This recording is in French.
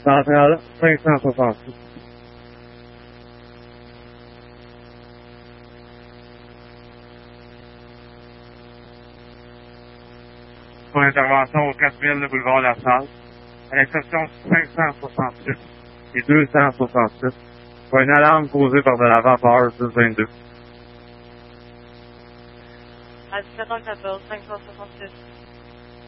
Centrale 566. Pour intervention au 4000 de boulevard La Salle, à l'exception 568 et 266, pour une alarme causée par de la vapeur 622. À 17h14, 568.